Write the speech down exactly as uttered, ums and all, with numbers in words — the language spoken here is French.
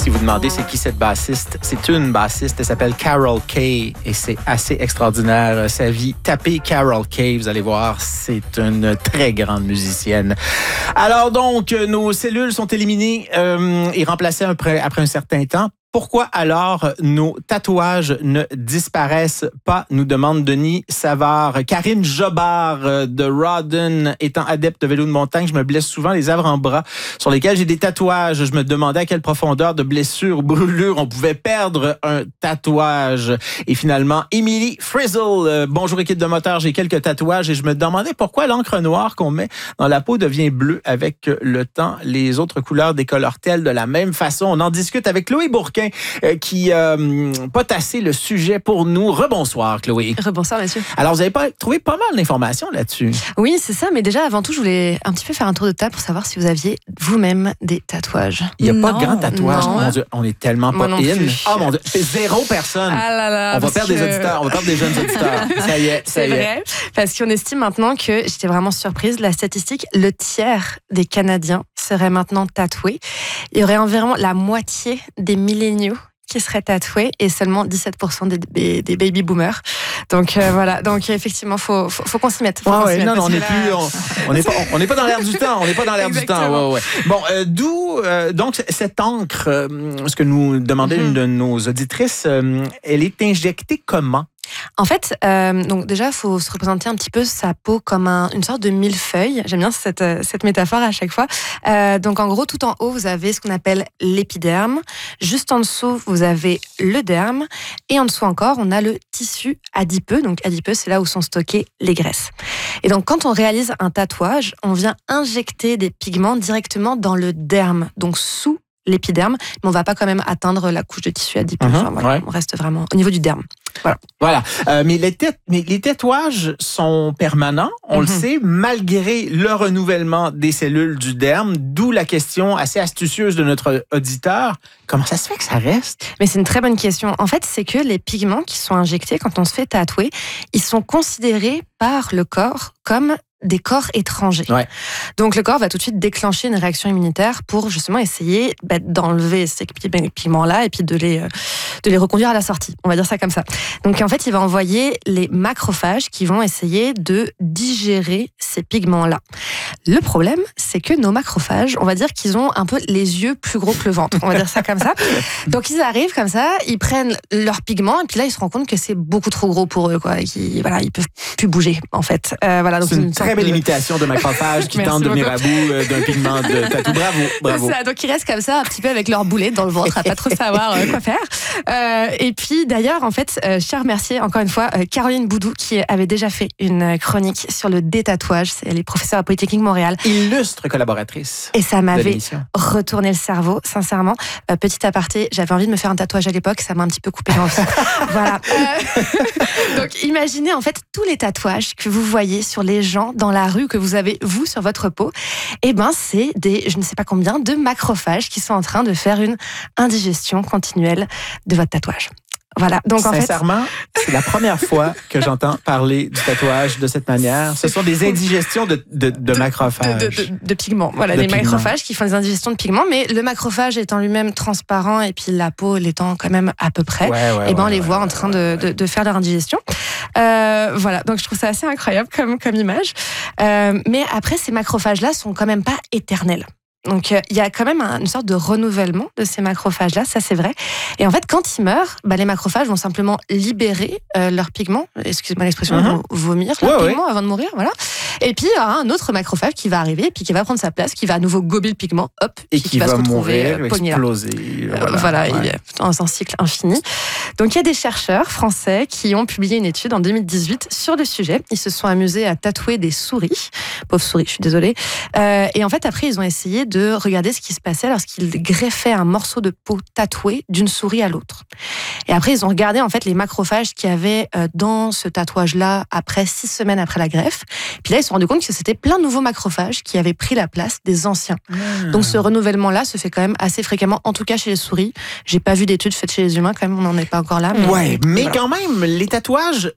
vous demandez c'est qui cette bassiste, c'est une bassiste, elle s'appelle Carol Kaye et c'est assez extraordinaire sa vie. Tapez Carol Kaye, vous allez voir, c'est une très grande musicienne. Alors donc, nos cellules sont éliminées euh, et remplacées après, après un certain temps. Pourquoi alors nos tatouages ne disparaissent pas, nous demande Denis Savard. Karine Jobard de Rawdon, étant adepte de vélo de montagne, je me blesse souvent les avant-bras sur lesquels j'ai des tatouages. Je me demandais à quelle profondeur de blessure ou brûlure on pouvait perdre un tatouage. Et finalement, Émilie Frizzle, euh, bonjour équipe de moteur, j'ai quelques tatouages et je me demandais pourquoi l'encre noire qu'on met dans la peau devient bleue avec le temps. Les autres couleurs décolorent-elles de la même façon? On en discute avec Chloé Bourquin qui euh, potassé le sujet pour nous. Rebonsoir, Chloé. Rebonsoir, monsieur. Alors, vous avez pas, trouvé pas mal d'informations là-dessus. Oui, c'est ça. Mais déjà, avant tout, je voulais un petit peu faire un tour de table pour savoir si vous aviez vous-même des tatouages. Il n'y a non, pas de grand tatouage. Non. Mon Dieu, on est tellement Moi pas non in. plus. Oh mon Dieu, c'est zéro personne. Ah là là, on va perdre que... des auditeurs, on va perdre des jeunes auditeurs. Ça y est, ça c'est y est. vrai, parce qu'on estime maintenant que, j'étais vraiment surprise, la statistique, le tiers des Canadiens seraient maintenant tatoués. Il y aurait environ la moitié des milléniaux qui seraient tatoués et seulement dix-sept pour cent des, des, des baby boomers. Donc euh, voilà, donc effectivement, faut faut, faut qu'on s'y mette. Faut Ouais, qu'on ouais, s'y non, mette non, on n'est là... plus, on, on n'est pas, on n'est pas dans l'air du temps, on n'est pas dans l'air du temps. Ouais, ouais. Bon, euh, d'où euh, donc cette encre, euh, ce que nous demandait mm-hmm. une de nos auditrices, euh, elle est injectée comment? En fait, euh, donc déjà, il faut se représenter un petit peu sa peau comme un, une sorte de millefeuille. J'aime bien cette, cette métaphore à chaque fois. Euh, donc en gros, tout en haut, vous avez ce qu'on appelle l'épiderme. Juste en dessous, vous avez le derme. Et en dessous encore, on a le tissu adipeux. Donc adipeux, c'est là où sont stockées les graisses. Et donc quand on réalise un tatouage, on vient injecter des pigments directement dans le derme, donc sous l'épiderme, mais on va pas quand même atteindre la couche de tissu adipeux. Mmh, enfin, voilà, ouais. On reste vraiment au niveau du derme. Voilà. Voilà. Euh, mais, les têtes, mais les tatouages sont permanents, on mm-hmm. le sait, malgré le renouvellement des cellules du derme, d'où la question assez astucieuse de notre auditeur. Comment ça se fait que ça reste? Mais c'est une très bonne question. En fait, c'est que les pigments qui sont injectés quand on se fait tatouer, ils sont considérés par le corps comme des corps étrangers. Ouais. Donc le corps va tout de suite déclencher une réaction immunitaire pour justement essayer bah, d'enlever ces pigments-là et puis de les, de les reconduire à la sortie. On va dire ça comme ça. Donc en fait, il va envoyer les macrophages qui vont essayer de digérer ces pigments-là. Le problème, c'est que nos macrophages, on va dire qu'ils ont un peu les yeux plus gros que le ventre. On va dire ça comme ça. Donc ils arrivent comme ça, ils prennent leurs pigments et puis là, ils se rendent compte que c'est beaucoup trop gros pour eux, quoi. Et qu'ils, voilà, ils peuvent plus bouger, en fait. Euh, voilà, donc c'est une très belle de... imitation de macrophages qui tentent de venir à bout euh, d'un pigment de tatou. Bravo, bravo. Ça, donc ils restent comme ça, un petit peu avec leur boulet dans le ventre, à pas trop savoir euh, quoi faire. Euh, et puis d'ailleurs, en fait, euh, je tiens à remercier encore une fois euh, Caroline Boudou qui avait déjà fait une chronique sur le détatouage. Elle est professeure à Polytechnique Montréal. Illustre collaboratrice. Et ça m'avait retourné le cerveau, sincèrement. Euh, petit aparté, j'avais envie de me faire un tatouage à l'époque, ça m'a un petit peu coupé l'envie. Voilà. Euh... donc imaginez en fait tous les tatouages que vous voyez sur les gens dans la rue, que vous avez vous sur votre peau. Eh ben c'est des, je ne sais pas combien, de macrophages qui sont en train de faire une indigestion continuelle de votre tatouage. Voilà. Donc, sincèrement, en fait... c'est la première fois que j'entends parler du tatouage de cette manière. Ce sont des indigestions de, de, de, de macrophages. De, de, de, de pigments. Voilà, de les pigments. macrophages qui font des indigestions de pigments, mais le macrophage étant lui-même transparent et puis la peau l'étant quand même à peu près, ouais, ouais, et ben on ouais, les ouais, voit ouais, en train ouais, de, ouais. de, de faire leur indigestion. Euh, voilà, donc je trouve ça assez incroyable comme, comme image. Euh, mais après, ces macrophages-là sont quand même pas éternels. Donc, il euh, y a quand même un, une sorte de renouvellement de ces macrophages-là, ça c'est vrai. Et en fait, quand ils meurent, bah, les macrophages vont simplement libérer euh, leurs pigments, excusez-moi l'expression, mm-hmm. vont vomir leurs ouais, pigments ouais. avant de mourir, voilà. Et puis, il y aura un autre macrophage qui va arriver, puis qui va prendre sa place, qui va à nouveau gober le pigment, hop, et qui, qui va, va se retrouver mourir, pogné exploser. Euh, voilà, voilà ouais. il y a un cycle infini. Donc, il y a des chercheurs français qui ont publié une étude en deux mille dix-huit sur le sujet. Ils se sont amusés à tatouer des souris, pauvres souris, je suis désolée. Euh, et en fait, après, ils ont essayé de regarder ce qui se passait lorsqu'ils greffaient un morceau de peau tatoué d'une souris à l'autre. Et après, ils ont regardé en fait les macrophages qu'il y avait dans ce tatouage-là après six semaines après la greffe. Puis là, ils se sont rendus compte que c'était plein de nouveaux macrophages qui avaient pris la place des anciens. Mmh. Donc ce renouvellement-là se fait quand même assez fréquemment, en tout cas chez les souris. J'ai pas vu d'études faites chez les humains, quand même, on n'en est pas encore là. Mais ouais, mais voilà. Quand même, les tatouages